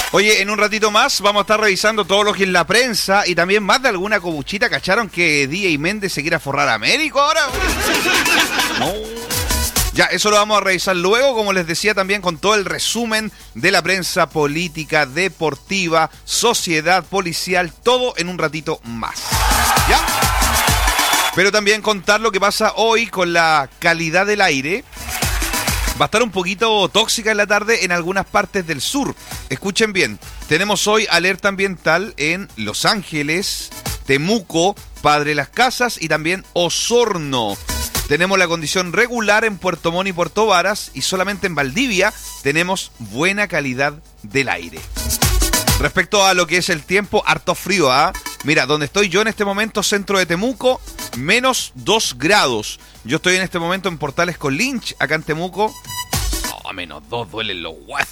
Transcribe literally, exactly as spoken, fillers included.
Oye, en un ratito más vamos a estar revisando todo lo que es la prensa y también más de alguna cobuchita. ¿Cacharon que D J Méndez se quiere forrar a Américo ahora? No. Ya, eso lo vamos a revisar luego, como les decía, también con todo el resumen de la prensa política, deportiva, sociedad, policial, todo en un ratito más. ¿Ya? Pero también contar lo que pasa hoy con la calidad del aire. Va a estar un poquito tóxica en la tarde en algunas partes del sur. Escuchen bien, tenemos hoy alerta ambiental en Los Ángeles, Temuco, Padre Las Casas y también Osorno. Tenemos la condición regular en Puerto Montt y Puerto Varas y solamente en Valdivia tenemos buena calidad del aire. Respecto a lo que es el tiempo, harto frío, ¿ah? ¿eh? Mira, donde estoy yo en este momento, centro de Temuco, menos dos grados. Yo estoy en este momento en Portales con Lynch, acá en Temuco. No, menos dos, duelen los huesos.